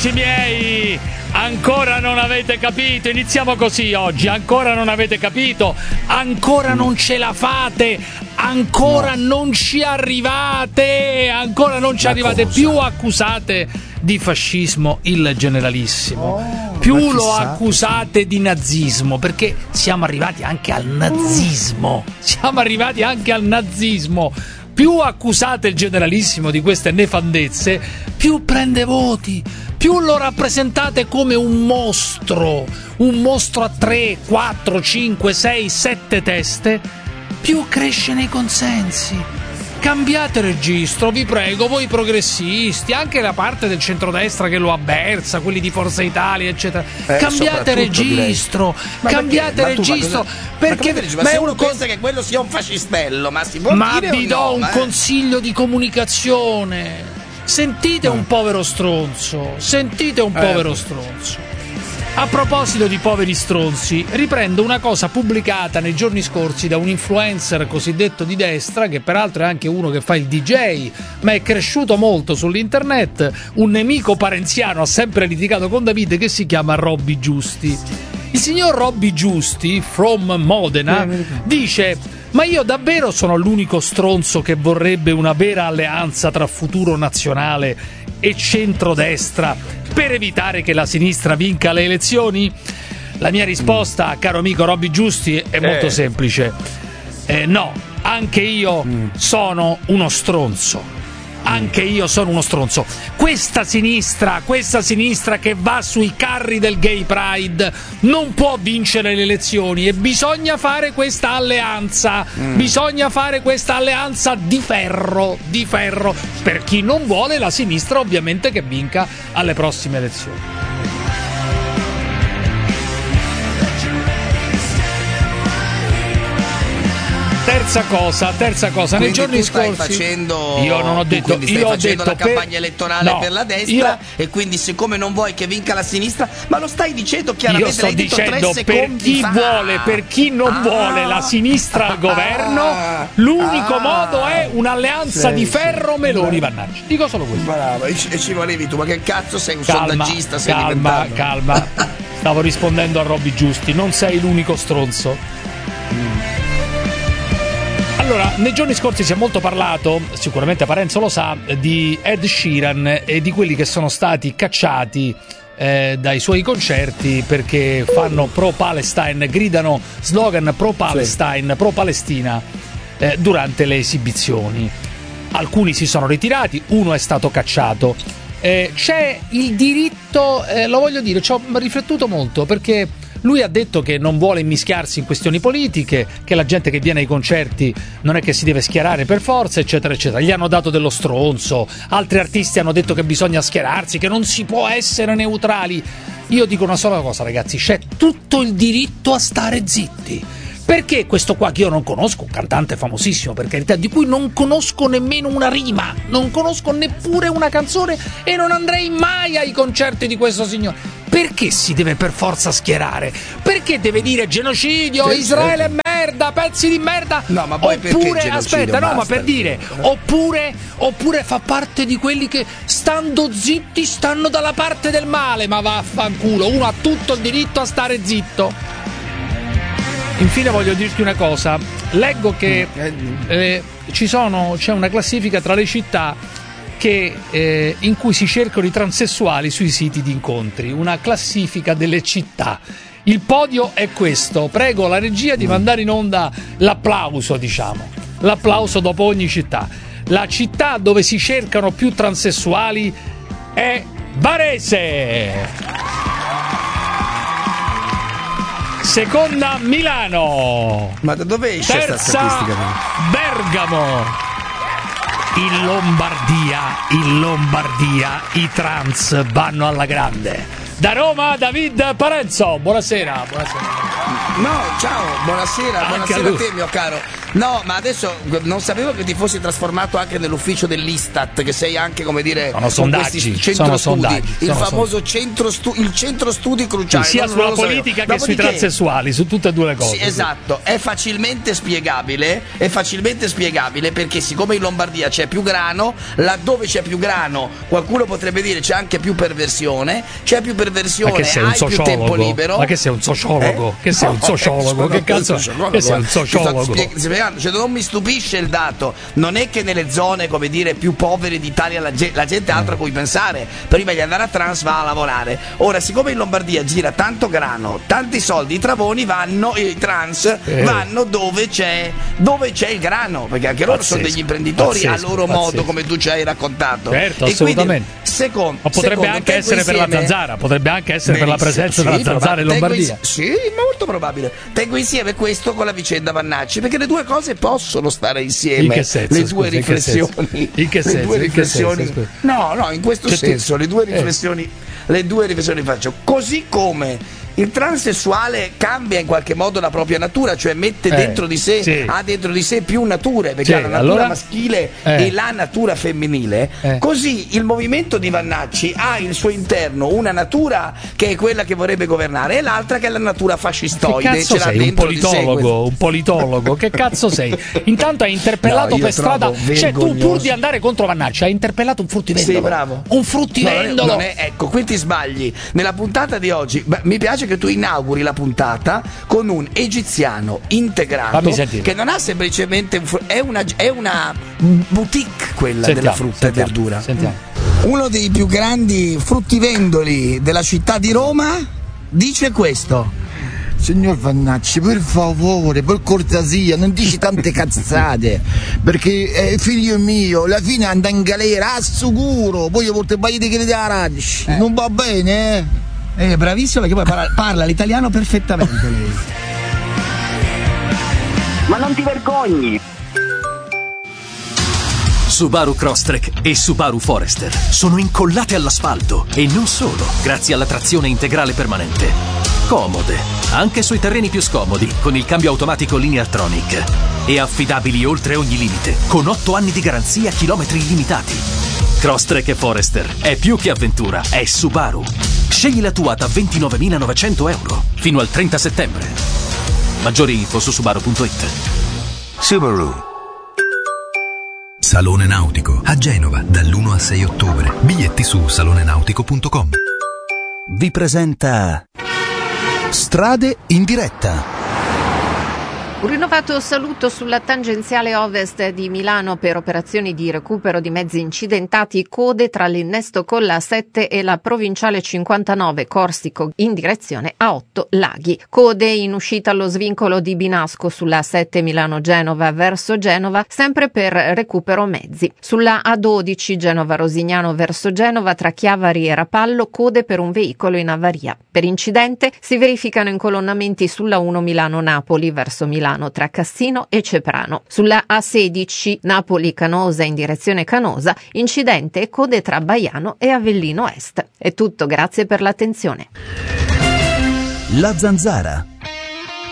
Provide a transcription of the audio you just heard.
amici miei, ancora non avete capito, iniziamo così oggi, ancora non avete capito, ancora non ce la fate, ancora non ci arrivate, ancora non ci arrivate, più accusate di fascismo il generalissimo, più lo accusate di nazismo, perché siamo arrivati anche al nazismo, più accusate il generalissimo di queste nefandezze, più prende voti, più lo rappresentate come un mostro a 3, 4, 5, 6, 7 teste, più cresce nei consensi. Cambiate registro, vi prego, voi progressisti, anche la parte del centrodestra che lo avversa, quelli di Forza Italia, eccetera. Cambiate registro, perché se uno pensa che quello sia un fascistello, ma si può dire vi do un consiglio di comunicazione. Sentite un povero stronzo, A proposito di poveri stronzi, riprendo una cosa pubblicata nei giorni scorsi da un influencer cosiddetto di destra, che peraltro è anche uno che fa il DJ, ma è cresciuto molto sull'internet, un nemico parenziano, ha sempre litigato con Davide, che si chiama Robby Giusti. Il signor Robby Giusti, from Modena, dice: ma io davvero sono l'unico stronzo che vorrebbe una vera alleanza tra Futuro Nazionale e centrodestra per evitare che la sinistra vinca le elezioni? La mia risposta, caro amico Robby Giusti, è molto semplice. No, anche io sono uno stronzo. Questa sinistra che va sui carri del Gay Pride non può vincere le elezioni, e bisogna fare questa alleanza. Bisogna fare questa alleanza di ferro, per chi non vuole la sinistra ovviamente che vinca alle prossime elezioni. Terza cosa, nei giorni scorsi io non ho detto, io ho detto la campagna elettorale per la destra, e quindi siccome non vuoi che vinca la sinistra, ma lo stai dicendo chiaramente. Io sto dicendo per chi non vuole la sinistra al governo, l'unico modo è un'alleanza di ferro Meloni-Vannacci. Dico solo questo. Bravo, e ci volevi tu, ma che cazzo sei un sondaggista? Calma. Stavo rispondendo a Robby Giusti, non sei l'unico stronzo. Allora, nei giorni scorsi si è molto parlato, sicuramente Parenzo lo sa, di Ed Sheeran e di quelli che sono stati cacciati dai suoi concerti perché fanno pro-Palestine, gridano slogan pro-Palestine, pro-Palestina durante le esibizioni. Alcuni si sono ritirati, uno è stato cacciato. C'è il diritto, lo voglio dire, ci ho riflettuto molto, perché lui ha detto che non vuole immischiarsi in questioni politiche, che la gente che viene ai concerti non è che si deve schierare per forza, eccetera, eccetera. Gli hanno dato dello stronzo, altri artisti hanno detto che bisogna schierarsi, che non si può essere neutrali. Io dico una sola cosa, ragazzi, c'è tutto il diritto a stare zitti. Perché questo qua, che io non conosco, un cantante famosissimo per carità, di cui non conosco nemmeno una rima, non conosco neppure una canzone e non andrei mai ai concerti di questo signore, perché si deve per forza schierare? Perché deve dire genocidio, Israele è merda, pezzi di merda? No, ma poi oppure aspetta, basta, ma per dire, oppure fa parte di quelli che stando zitti stanno dalla parte del male. Ma vaffanculo, uno ha tutto il diritto a stare zitto. Infine voglio dirti una cosa, leggo che c'è una classifica tra le città in cui si cercano i transessuali sui siti di incontri, una classifica delle città. Il podio è questo, prego la regia di mandare in onda l'applauso dopo ogni città. La città dove si cercano più transessuali è Varese. Seconda Milano. Ma da dove esce questa statistica? Bergamo. In Lombardia i trans vanno alla grande. Da Roma David Parenzo. Buonasera. No, ciao, buonasera a te mio caro No, ma adesso non sapevo che ti fossi trasformato anche nell'ufficio dell'Istat, che sei anche, come dire, sono sondaggi, centro studi, il famoso centro studi cruciale, sia sulla politica che sui transessuali, su tutte e due le cose. Sì, esatto, è facilmente spiegabile perché siccome in Lombardia c'è più grano, laddove c'è più grano qualcuno potrebbe dire c'è anche più perversione, hai più tempo libero. Ma che sei un sociologo? Che sei un sociologo? Che cazzo? Che sei un sociologo? Cioè, non mi stupisce il dato, non è che nelle zone, come dire, più povere d'Italia la gente ha altro a cui pensare, prima di andare a trans va a lavorare. Ora, siccome in Lombardia gira tanto grano, tanti soldi, i trans vanno dove c'è il grano, perché anche loro sono degli imprenditori a loro modo, come tu ci hai raccontato. Certo, assolutamente. Quindi, ma potrebbe anche essere per la zanzara, potrebbe anche essere per la presenza della zanzara in Lombardia. Sì, molto probabile. Tengo insieme questo con la vicenda Vannacci, perché le due cose possono stare insieme. In che senso? Le due riflessioni. In che senso? No, in questo senso, le due riflessioni faccio. Così come il transessuale cambia in qualche modo la propria natura, cioè mette dentro di sé, ha dentro di sé più nature, perché ha la natura maschile e la natura femminile. Così il movimento di Vannacci ha il suo interno una natura che è quella che vorrebbe governare e l'altra che è la natura fascistoide. Che cazzo sei? Un politologo? Che cazzo sei? Intanto hai interpellato per strada, cioè tu pur di andare contro Vannacci hai interpellato un fruttivendolo. Sì, bravo. Un fruttivendolo. Ecco, qui ti sbagli. Nella puntata di oggi mi piace che tu inauguri la puntata con un egiziano integrato che non ha semplicemente è una boutique quella della frutta e verdura. Sentiamo. Uno dei più grandi fruttivendoli della città di Roma dice questo: signor Vannacci, per favore, per cortesia, non dici tante cazzate, perché figlio mio, la fine anda in galera, assicuro, poi io porto i che le radici, non va bene, bravissimo, perché poi parla l'italiano perfettamente lei. Ma non ti vergogni? Subaru Crosstrek e Subaru Forester sono incollate all'asfalto e non solo, grazie alla trazione integrale permanente. Comode, anche sui terreni più scomodi, con il cambio automatico Lineartronic. E affidabili oltre ogni limite, con 8 anni di garanzia, chilometri illimitati. Crosstrek e Forester è più che avventura, è Subaru. Scegli la tua da 29.900 euro fino al 30 settembre. Maggiori info su subaru.it. Subaru. Salone Nautico a Genova dall'1 al 6 ottobre. Biglietti su salonenautico.com. Vi presenta Strade in diretta. Un rinnovato saluto sulla tangenziale ovest di Milano per operazioni di recupero di mezzi incidentati, code tra l'innesto con la 7 e la provinciale 59 Corsico in direzione a 8 Laghi. Code in uscita allo svincolo di Binasco sulla 7 Milano-Genova verso Genova, sempre per recupero mezzi. Sulla A12 Genova-Rosignano verso Genova tra Chiavari e Rapallo, code per un veicolo in avaria. Per incidente si verificano incolonnamenti sulla 1 Milano-Napoli verso Milano tra Cassino e Ceprano. Sulla A16 Napoli-Canosa in direzione Canosa, incidente e code tra Baiano e Avellino Est. È tutto, grazie per l'attenzione. La Zanzara.